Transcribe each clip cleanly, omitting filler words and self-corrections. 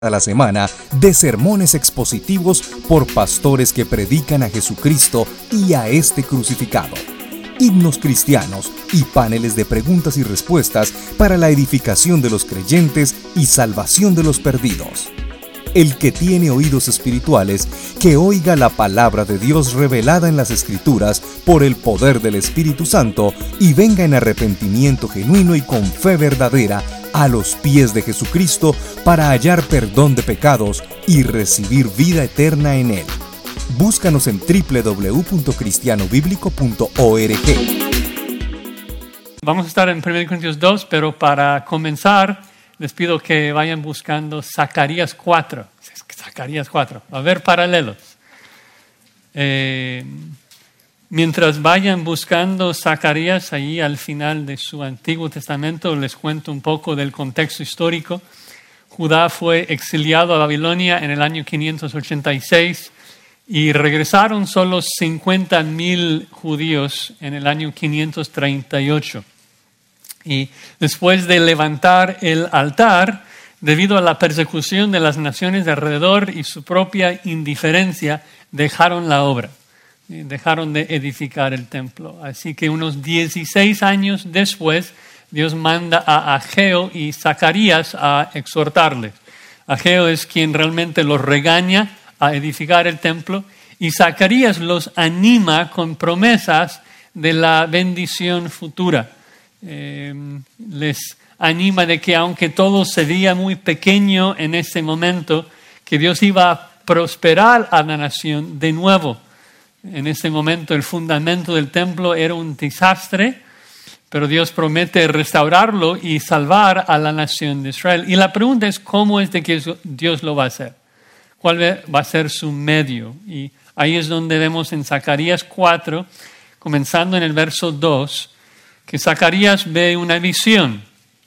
a la semana de sermones expositivos por pastores que predican a Jesucristo y a este crucificado, himnos cristianos y paneles de preguntas y respuestas para la edificación de los creyentes y salvación de los perdidos. El que tiene oídos espirituales, que oiga la palabra de Dios revelada en las Escrituras por el poder del Espíritu Santo y venga en arrepentimiento genuino y con fe verdadera a los pies de Jesucristo para hallar perdón de pecados y recibir vida eterna en Él. Búscanos en www.cristianobiblico.org. Vamos a estar en 1 Corintios 2, pero para comenzar les pido que vayan buscando Zacarías 4. Zacarías 4. Va a haber paralelos. Mientras vayan buscando Zacarías, ahí al final de su Antiguo Testamento, les cuento un poco del contexto histórico. Judá fue exiliado a Babilonia en el año 586 y regresaron solo 50,000 judíos en el año 538. Y después de levantar el altar, debido a la persecución de las naciones de alrededor y su propia indiferencia, dejaron la obra. Dejaron de edificar el templo. Así que unos 16 años después, Dios manda a Ageo y Zacarías a exhortarles. Ageo es quien realmente los regaña a edificar el templo y Zacarías los anima con promesas de la bendición futura. Les anima de que aunque todo sería muy pequeño en ese momento, que Dios iba a prosperar a la nación de nuevo. En ese momento el fundamento del templo era un desastre, pero Dios promete restaurarlo y salvar a la nación de Israel. Y la pregunta es, ¿cómo es de que Dios lo va a hacer? ¿Cuál va a ser su medio? Y ahí es donde vemos en Zacarías 4, comenzando en el verso 2, que Zacarías ve una visión.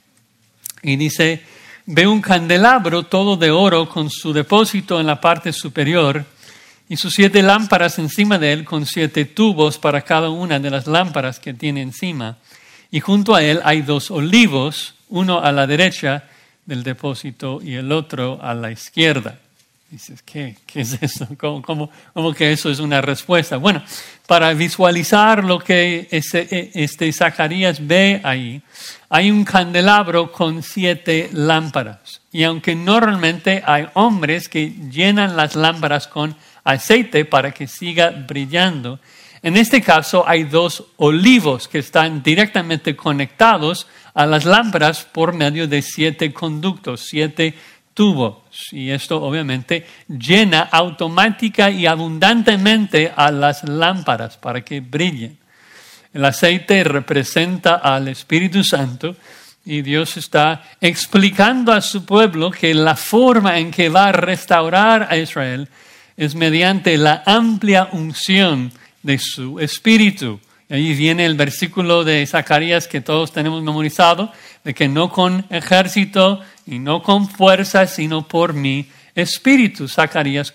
Y dice, ve un candelabro todo de oro con su depósito en la parte superior y sus 7 lámparas encima de él con 7 tubos para cada una de las lámparas que tiene encima. Y junto a él hay 2 olivos, uno a la derecha del depósito y el otro a la izquierda. Dices, ¿qué es eso? ¿Cómo que eso es una respuesta? Bueno, para visualizar lo que Zacarías ve ahí, hay un candelabro con 7 lámparas. Y aunque normalmente hay hombres que llenan las lámparas con aceite para que siga brillando, en este caso hay 2 olivos que están directamente conectados a las lámparas por medio de 7 conductos, 7 tubos. Y esto obviamente llena automática y abundantemente a las lámparas para que brillen. El aceite representa al Espíritu Santo y Dios está explicando a su pueblo que la forma en que va a restaurar a Israel es mediante la amplia unción de su Espíritu. Y ahí viene el versículo de Zacarías que todos tenemos memorizado, de que no con ejército y no con fuerza, sino por mi Espíritu. Zacarías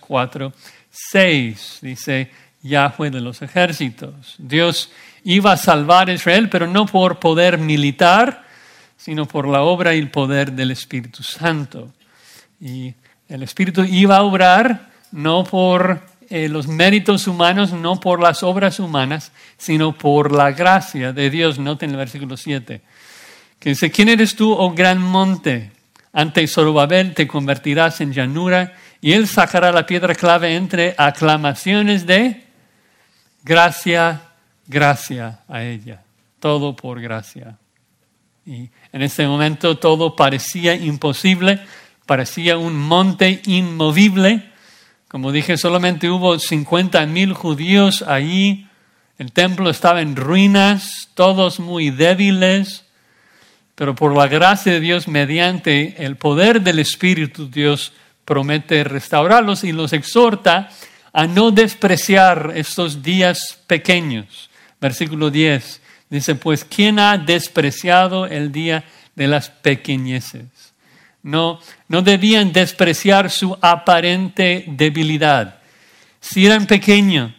4:6 dice Yahweh de los ejércitos. Dios iba a salvar a Israel, pero no por poder militar, sino por la obra y el poder del Espíritu Santo. Y el Espíritu iba a obrar no por los méritos humanos, no por las obras humanas, sino por la gracia de Dios. Noten el versículo 7, que dice, ¿quién eres tú, oh gran monte? Ante Zorobabel te convertirás en llanura, y él sacará la piedra clave entre aclamaciones de gracia, gracia a ella. Todo por gracia. Y en ese momento todo parecía imposible, parecía un monte inmovible. Como dije, solamente hubo 50,000 judíos allí. El templo estaba en ruinas, todos muy débiles. Pero por la gracia de Dios, mediante el poder del Espíritu, Dios promete restaurarlos y los exhorta a no despreciar estos días pequeños. Versículo 10 dice, pues, ¿quién ha despreciado el día de las pequeñeces? No debían despreciar su aparente debilidad. Si eran pequeños,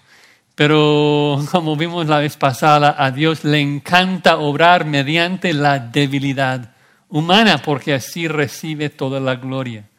pero como vimos la vez pasada, a Dios le encanta obrar mediante la debilidad humana, porque así recibe toda la gloria.